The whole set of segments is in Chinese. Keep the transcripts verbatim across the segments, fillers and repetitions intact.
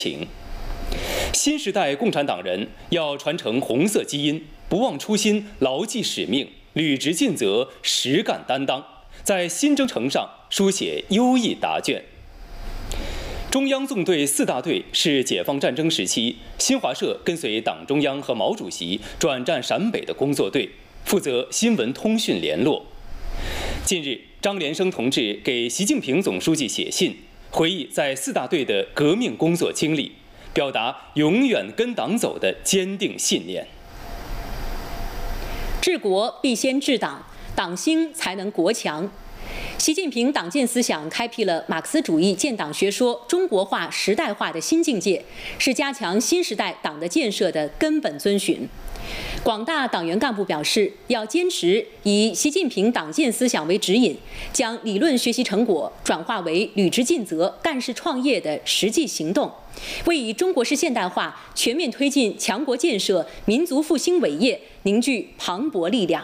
情。新时代共产党人要传承红色基因，不忘初心，牢记使命，履职尽责，实干担当，在新征程上书写优异答卷。中央纵队四大队是解放战争时期新华社跟随党中央和毛主席转战陕北的工作队，负责新闻通讯联络。近日，张连生同志给习近平总书记写信，回忆在四大队的革命工作经历，表达永远跟党走的坚定信念。 治国必先治党，党兴才能国强。习近平党建思想开辟了马克思主义建党学说中国化、时代化的新境界，是加强新时代党的建设的根本遵循。广大党员干部表示，要坚持以习近平党建思想为指引，将理论学习成果转化为履职尽责、干事创业的实际行动，为以中国式现代化全面推进强国建设、民族复兴伟业凝聚磅礴力量。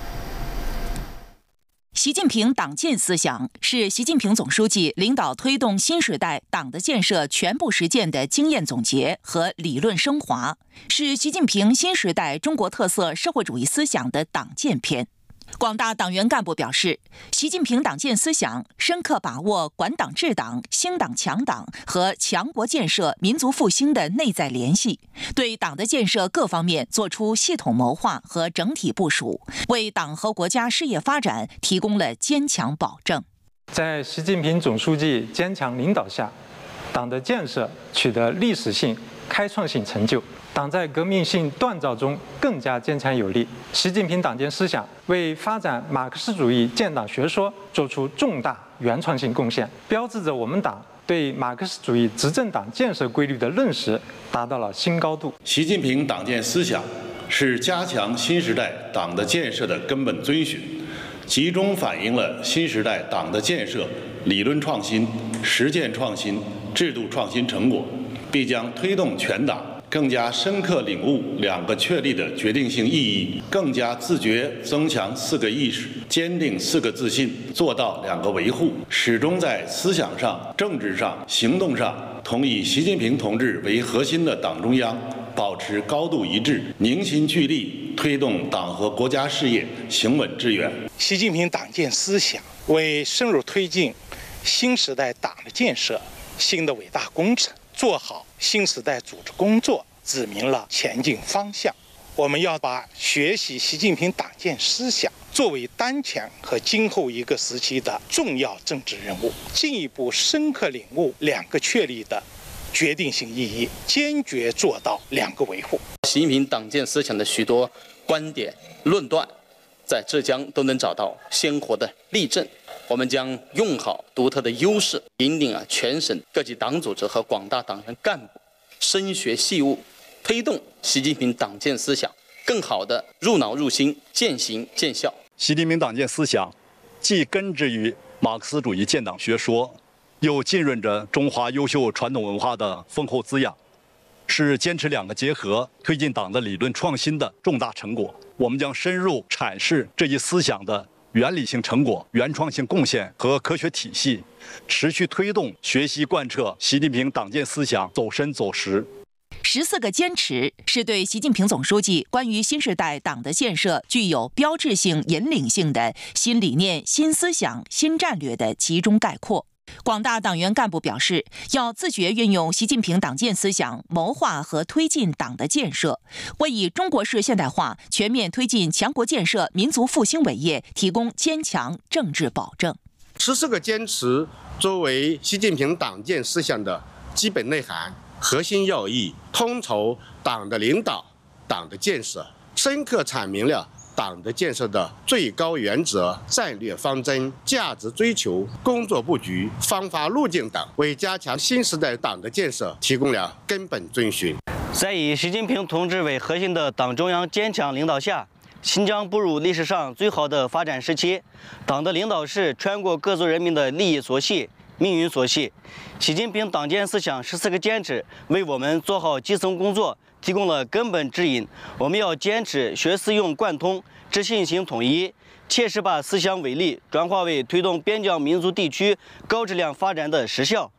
习近平党建思想是习近平总书记领导推动新时代党的建设全部实践的经验总结和理论升华，是习近平新时代中国特色社会主义思想的党建篇。广大党员干部表示，习近平党建思想深刻把握管党治党、兴党强党和强国建设、民族复兴的内在联系，对党的建设各方面作出系统谋划和整体部署，为党和国家事业发展提供了坚强保证。 在习近平总书记坚强领导下，党的建设取得历史性、开创性成就。党在革命性锻造中更加坚强有力。习近平党建思想为发展马克思主义建党学说做出重大原创性贡献，标志着我们党对马克思主义执政党建设规律的认识达到了新高度。 习近平党建思想是加强新时代党的建设的根本遵循，集中反映了新时代党的建设理论创新、实践创新、制度创新成果，必将推动全党更加深刻领悟两个确立的决定性意义，更加自觉增强四个意识，坚定四个自信，做到两个维护，始终在思想上、政治上、行动上同以习近平同志为核心的党中央保持高度一致，凝心聚力，推动党和国家事业行稳致远。 习近平党建思想为深入推进新时代党的建设新的伟大工程做好新时代组织工作指明了前进方向。我们要把学习习近平党建思想作为当前和今后一个时期的重要政治任务，进一步深刻领悟两个确立的决定性意义，坚决做到两个维护。 习近平党建思想的许多观点论断，在浙江都能找到鲜活的例证。我们将用好独特的优势，引领啊全省各级党组织和广大党员干部深学细悟，推动习近平党建思想更好地入脑入心、践行见效。 习近平党建思想既根植于马克思主义建党学说，又浸润着中华优秀传统文化的丰厚滋养，是坚持两个结合、推进党的理论创新的重大成果。我们将深入阐释这一思想的原理性成果、原创性贡献和科学体系，持续推动学习贯彻习近平党建思想走深走实。 十四个坚持是对习近平总书记关于新时代党的建设具有标志性、引领性的新理念、新思想、新战略的集中概括。广大党员干部表示，要自觉运用习近平党建思想，谋划和推进党的建设，为以中国式现代化全面推进强国建设、民族复兴伟业提供坚强政治保证。 十四个坚持作为习近平党建思想的基本内涵、核心要义，统筹党的领导、党的建设，深刻阐明了党的建设的最高原则、战略方针、价值追求、工作布局、方法路径等，为加强新时代党的建设提供了根本遵循。 在以习近平同志为核心的党中央坚强领导下，新疆步入历史上最好的发展时期。党的领导是全国各族人民的利益所系、命运所系。习近平党建思想十四个坚持为我们做好基层工作提供了根本指引。我们要坚持学思用贯通、知信行统一，切实把思想伟力转化为推动边疆民族地区高质量发展的实效。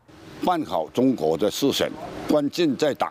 办好中国的事情，关键在党。